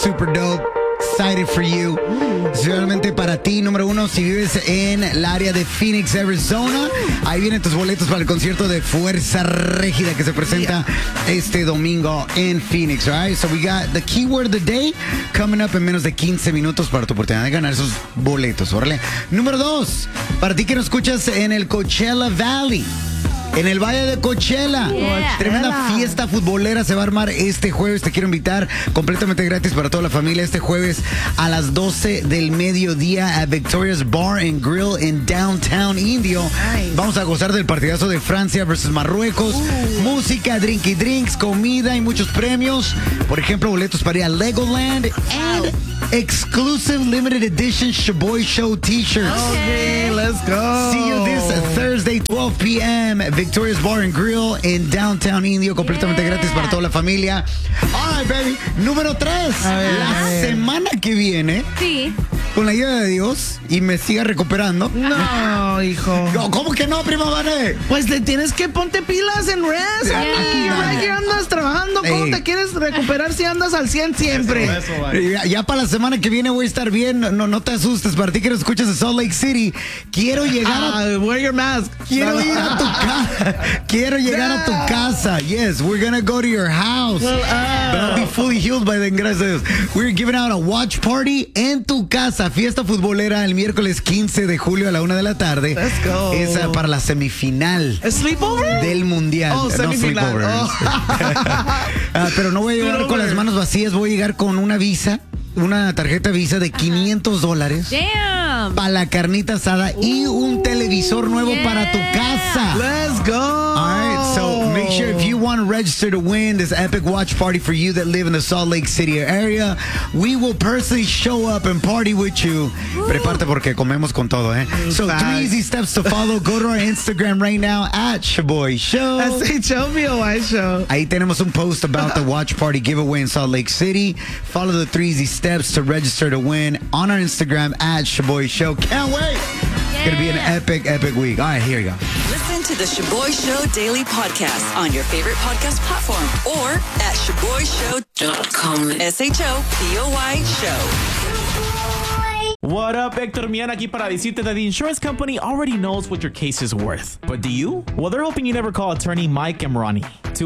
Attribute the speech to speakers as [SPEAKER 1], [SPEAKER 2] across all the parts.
[SPEAKER 1] Super dope. Excited for you. Especialmente para ti, número uno, si vives en el área de Phoenix, Arizona, ahí vienen tus boletos para el concierto de Fuerza Régida que se presenta este domingo en Phoenix, right? So we got the keyword of the day coming up en menos de 15 minutos para tu oportunidad de ganar esos boletos, órale. Número dos, para ti que nos escuchas en el Coachella Valley. En el Valle de Coachella. Tremenda fiesta futbolera se va a armar este jueves. Te quiero invitar completamente gratis para toda la familia este jueves a las 12 del mediodía a Victoria's Bar and Grill en Downtown Indio. Nice. Vamos a gozar del partidazo de Francia versus Marruecos. Música, drinky drinks, comida y muchos premios. Por ejemplo, boletos para ir a Legoland and exclusive limited edition Shaboy Show t-shirts.
[SPEAKER 2] Okay, let's go.
[SPEAKER 1] See you this Thursday, 12 p.m. Victoria's Bar and Grill en Downtown Indio, completamente gratis para toda la familia. All right, baby. Número 3. La semana que viene, con la ayuda de Dios, y me siga recuperando.
[SPEAKER 2] No, hijo.
[SPEAKER 1] ¿Cómo que no, prima Vane?
[SPEAKER 2] Pues le tienes que ponte pilas en res. Aquí andas trabajando. ¿Cómo te quieres recuperar si andas al 100 siempre?
[SPEAKER 1] Eso, ya para la semana que viene voy a estar bien. No te asustes. Para ti que nos escuchas de Salt Lake City, quiero llegar a...
[SPEAKER 2] Wear your mask.
[SPEAKER 1] Quiero ir a tu casa. Quiero llegar a tu casa. Yes, we're gonna go to your house. But I'll be fully healed by then, gracias a Dios. We're giving out a watch party en tu casa. Fiesta futbolera el miércoles 15 de julio a la 1 de la tarde.
[SPEAKER 2] Let's go.
[SPEAKER 1] Es para la semifinal del Mundial.
[SPEAKER 2] Oh, semifinal.
[SPEAKER 1] No sleepover. Pero no voy a llegar con las manos vacías. Voy a llegar con una visa, una tarjeta Visa de $500.
[SPEAKER 3] Damn.
[SPEAKER 1] Para la carnita asada y un televisor nuevo para tu casa.
[SPEAKER 2] Let's go.
[SPEAKER 1] All right, so make sure if you want to register to win this epic watch party for you that live in the Salt Lake City area, we will personally show up and party with you. Prepárate porque comemos con todo, eh? So 3 easy steps to follow. Go to our Instagram right now at Shaboy Show.
[SPEAKER 2] SHOBOY Show.
[SPEAKER 1] Ahí tenemos un post about the watch party giveaway in Salt Lake City. Follow the 3 easy steps to register to win on our Instagram at Shaboy Show. Can't wait. It's going to be an epic, epic week. All right, here you go.
[SPEAKER 4] Listen to the Shaboy Show Daily Podcast on your favorite podcast platform or at ShaboyShow.com. SHOBOY Show.
[SPEAKER 5] What up, Hector Mian aquí para decirte that the insurance company already knows what your case is worth. But do you? Well, they're hoping you never call attorney Mike Emrani.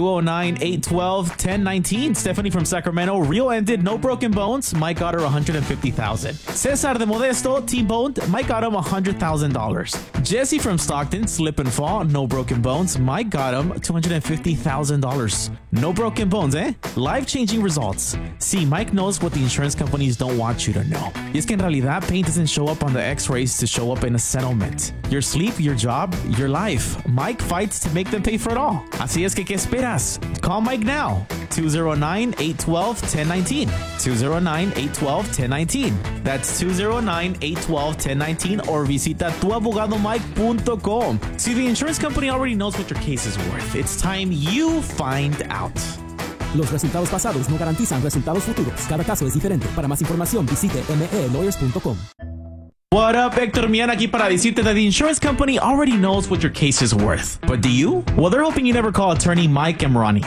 [SPEAKER 5] 209-812-1019. Stephanie from Sacramento, Rio ended, no broken bones. Mike got her $150,000. Cesar de Modesto, T-boned. Mike got him $100,000. Jesse from Stockton, slip and fall, no broken bones. Mike got him $250,000. No broken bones, eh? Life-changing results. See, Mike knows what the insurance companies don't want you to know. Y es que en realidad, pain doesn't show up on the x-rays to show up in a settlement. Your sleep, your job, your life. Mike fights to make them pay for it all. Así es que, ¿qué esperas? Call Mike now. 209-812-1019. 209-812-1019. That's 209-812-1019 or visita tuabogadomike.com. See, the insurance company already knows what your case is worth. It's time you find out.
[SPEAKER 6] Los resultados pasados no garantizan resultados futuros. Cada caso es diferente. Para más información, visite melawyers.com.
[SPEAKER 5] What up, Hector Mian aquí para decirte that the insurance company already knows what your case is worth. But do you? Well, they're hoping you never call attorney Mike Emrani.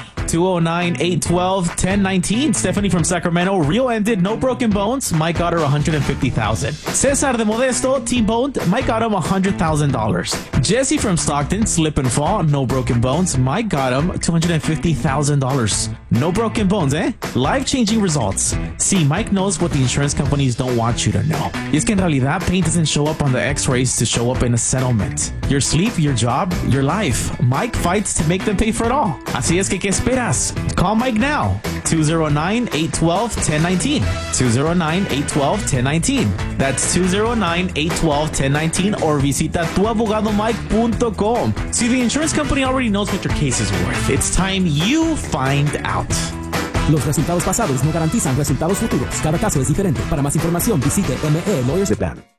[SPEAKER 5] 209-812-1019. Stephanie from Sacramento, Rio ended, no broken bones. Mike got her $150,000. Cesar de Modesto, T-boned. Mike got him $100,000. Jesse from Stockton, slip and fall, no broken bones. Mike got him $250,000. No broken bones, eh? Life-changing results. See, Mike knows what the insurance companies don't want you to know. Y es que en realidad, pain doesn't show up on the x-rays to show up in a settlement. Your sleep, your job, your life. Mike fights to make them pay for it all. Así es que, ¿qué esperas? Call Mike now. 209-812-1019. 209-812-1019. That's 209-812-1019 or visita tuabogadomike.com. See, the insurance company already knows what your case is worth. It's time you find out.
[SPEAKER 6] Los resultados pasados no garantizan resultados futuros. Cada caso es diferente. Para más información, visite melawyers.com.